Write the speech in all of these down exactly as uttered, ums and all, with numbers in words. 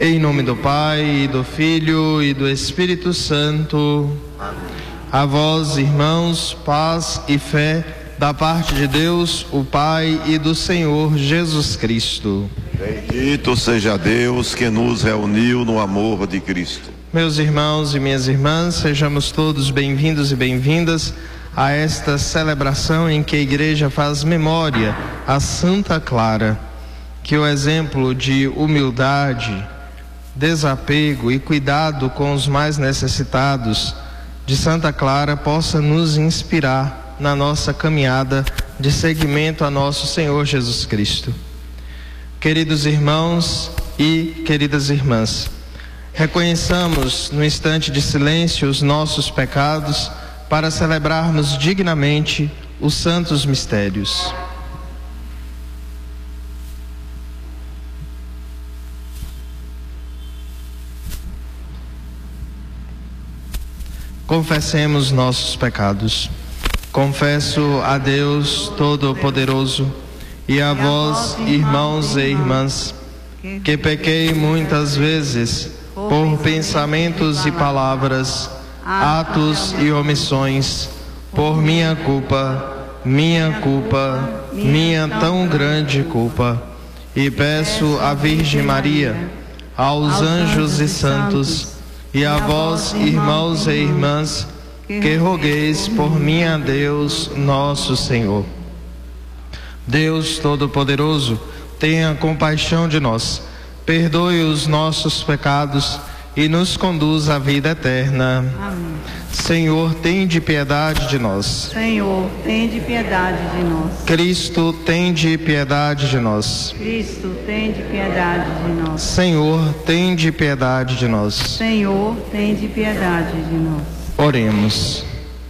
Em nome do Pai, e do Filho e do Espírito Santo. Amém. A vós, irmãos, paz e fé da parte de Deus, o Pai, e do Senhor Jesus Cristo. Bendito seja Deus que nos reuniu no amor de Cristo. Meus irmãos e minhas irmãs, sejamos todos bem-vindos e bem-vindas a esta celebração em que a Igreja faz memória a Santa Clara. Que o exemplo de humildade, desapego e cuidado com os mais necessitados de Santa Clara possa nos inspirar na nossa caminhada de seguimento a nosso Senhor Jesus Cristo. Queridos irmãos e queridas irmãs, reconheçamos no instante de silêncio os nossos pecados para celebrarmos dignamente os santos mistérios. Confessemos nossos pecados. Confesso a Deus Todo-Poderoso e a vós, irmãos e irmãs, que pequei muitas vezes por pensamentos e palavras, atos e omissões, por minha culpa, minha culpa, minha tão grande culpa. E peço à Virgem Maria, aos anjos e santos, e a vós, irmãos e irmãs, que rogueis por mim a Deus, nosso Senhor. Deus Todo-Poderoso, tenha compaixão de nós, perdoe os nossos pecados e nos conduz à vida eterna. Amém. Senhor, tende piedade de nós. Senhor, tende piedade de nós. Cristo, tende piedade de nós. Cristo, tende piedade de nós. Senhor, tende piedade de nós. Senhor, tende piedade de nós. Oremos.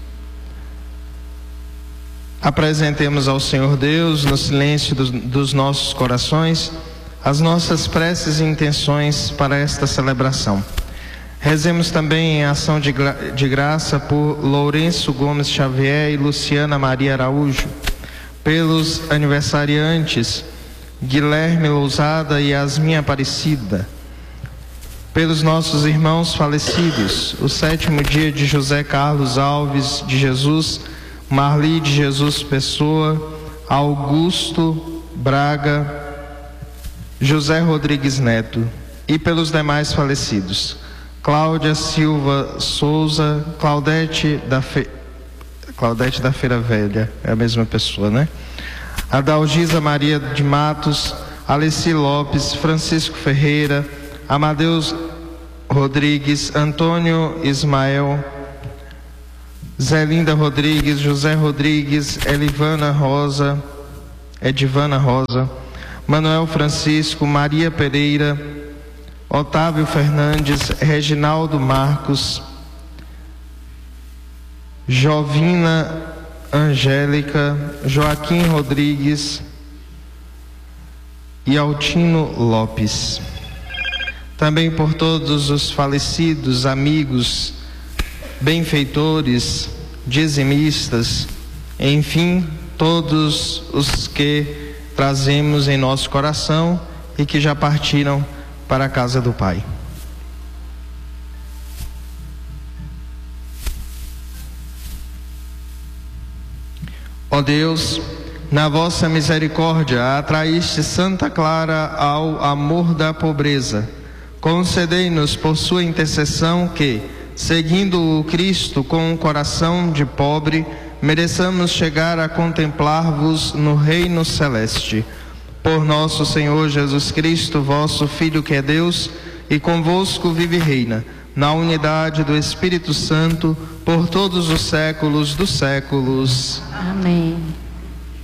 Apresentemos ao Senhor Deus, no silêncio dos, dos nossos corações, as nossas preces e intenções para esta celebração. Rezemos também em ação de, gra de graça por Lourenço Gomes Xavier e Luciana Maria Araújo, pelos aniversariantes Guilherme Lousada e Yasmin Aparecida, pelos nossos irmãos falecidos, o sétimo dia de José Carlos Alves de Jesus, Marli de Jesus Pessoa, Augusto Braga, José Rodrigues Neto, e pelos demais falecidos, Cláudia Silva Souza, Claudete da, Fe... Claudete da Feira Velha, é a mesma pessoa, né? Adalgisa Maria de Matos, Alessi Lopes, Francisco Ferreira, Amadeus Rodrigues, Antônio Ismael, Zelinda Rodrigues, José Rodrigues, Elivana Rosa, Edivana Rosa, Manuel Francisco, Maria Pereira, Otávio Fernandes, Reginaldo Marcos, Jovina Angélica, Joaquim Rodrigues e Altino Lopes. Também por todos os falecidos, amigos, benfeitores, dizimistas, enfim, todos os que trazemos em nosso coração e que já partiram para a casa do Pai. Ó Deus, na vossa misericórdia atraíste Santa Clara ao amor da pobreza. Concedei-nos por sua intercessão que, seguindo o Cristo com um coração de pobre, mereçamos chegar a contemplar-vos no reino celeste. Por nosso Senhor Jesus Cristo, vosso Filho que é Deus, e convosco vive e reina, na unidade do Espírito Santo, por todos os séculos dos séculos. Amém.